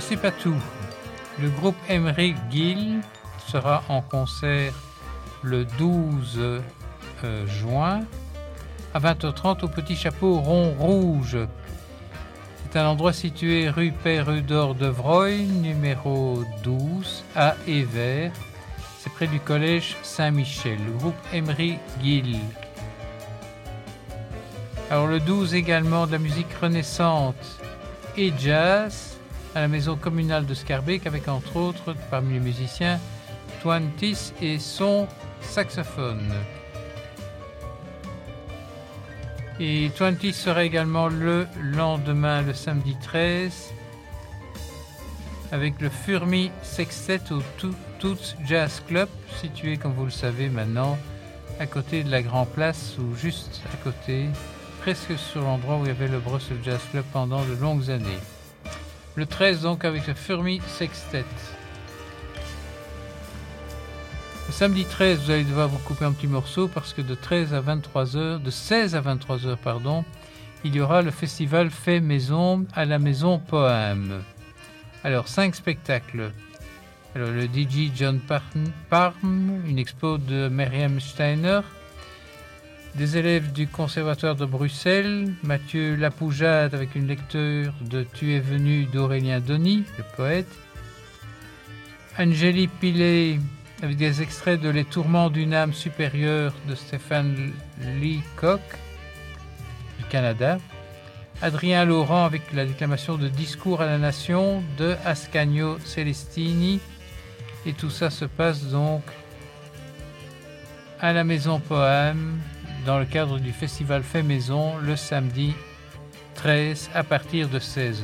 C'est pas tout. Le groupe Emery Gill sera en concert le 12 juin à 20h30 au Petit Chapeau Rond Rouge. C'est un endroit situé rue Père Eudore de Vrooy, numéro 12 à Evere. C'est près du collège Saint-Michel. Le groupe Emery Gill. Alors le 12 également de la musique renaissante et jazz à la maison communale de Scarbeck avec entre autres parmi les musiciens Twantis et son saxophone. Et Twantis sera également le lendemain, le samedi 13, avec le Furmi Sextet au Toots Jazz Club, situé comme vous le savez maintenant à côté de la Grand Place ou juste à côté, presque sur l'endroit où il y avait le Brussels Jazz Club pendant de longues années. Le 13 donc avec le Furmi Sextet. Le samedi 13, vous allez devoir vous couper un petit morceau parce que de 16 à 23h, il y aura le festival Fait Maison à la Maison Poème. Alors 5 spectacles. Alors le DJ John Parham, une expo de Myriam Steiner, des élèves du Conservatoire de Bruxelles, Mathieu Lapoujade avec une lecture de Tu es venu d'Aurélien Denis, le poète, Angélie Pilet avec des extraits de Les tourments d'une âme supérieure de Stéphane Leacock du Canada, Adrien Laurent avec la déclamation de Discours à la Nation de Ascanio Celestini, et tout ça se passe donc à la Maison Poème dans le cadre du festival Fait Maison le samedi 13 à partir de 16h.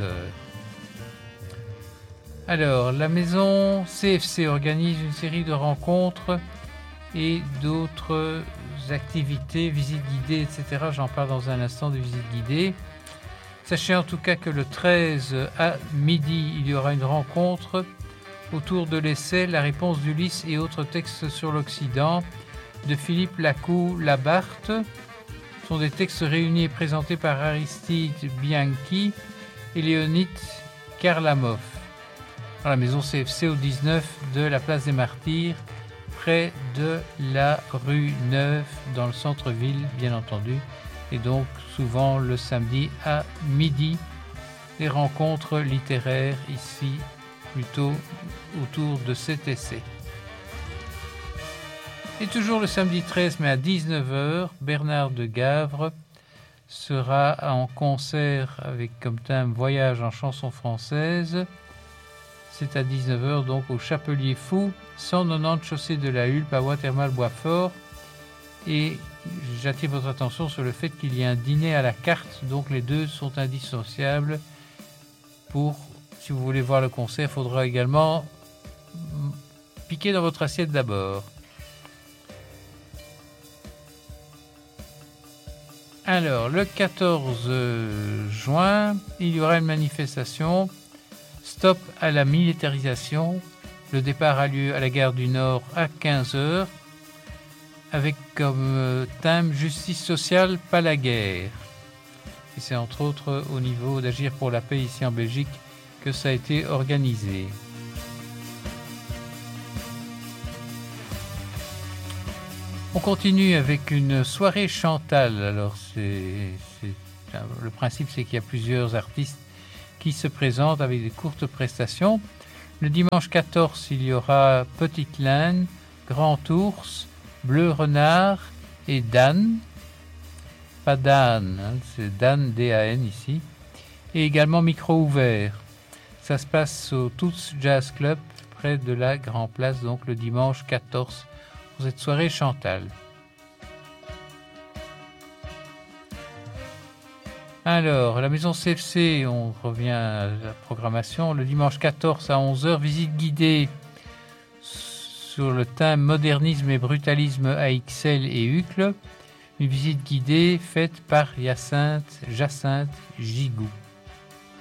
Alors, la maison CFC organise une série de rencontres et d'autres activités, visites guidées, etc. J'en parle dans un instant des visites guidées. Sachez en tout cas que le 13 à midi, il y aura une rencontre autour de l'essai La réponse d'Ulysse et autres textes sur l'Occident de Philippe Lacou-Labarthe. Ce sont des textes réunis et présentés par Aristide Bianchi et Léonid Karlamov. Dans la maison CFC au 19 de la place des Martyrs, près de la rue Neuve, dans le centre-ville, bien entendu. Et donc, souvent le samedi à midi, les rencontres littéraires ici, plutôt autour de cet essai. Et toujours le samedi 13 mai à 19h, Bernard de Gavre sera en concert avec comme thème Voyage en chansons françaises. C'est à 19h donc au Chapelier Fou, 190 chaussée de la Hulpe à Watermal-Boisfort. Et j'attire votre attention sur le fait qu'il y a un dîner à la carte, donc les deux sont indissociables. Si vous voulez voir le concert, il faudra également piquer dans votre assiette d'abord. Alors, le 14 juin, il y aura une manifestation Stop à la militarisation. Le départ a lieu à la gare du Nord à 15h avec comme thème Justice sociale, pas la guerre. Et c'est entre autres au niveau d'Agir pour la paix ici en Belgique que ça a été organisé. On continue avec une soirée Chantal. Alors le principe c'est qu'il y a plusieurs artistes qui se présentent avec des courtes prestations. Le dimanche 14, il y aura Petite Laine, Grand Ours, Bleu Renard et Dan. Pas Dan, c'est Dan, D-A-N ici. Et également Micro Ouvert. Ça se passe au Toots Jazz Club, près de la Grand Place, donc le dimanche 14, pour cette soirée Chantal. Alors, la maison CFC, on revient à la programmation. Le dimanche 14 à 11h, visite guidée sur le thème Modernisme et brutalisme à Ixelles et Uccle. Une visite guidée faite par Jacinthe Gigou.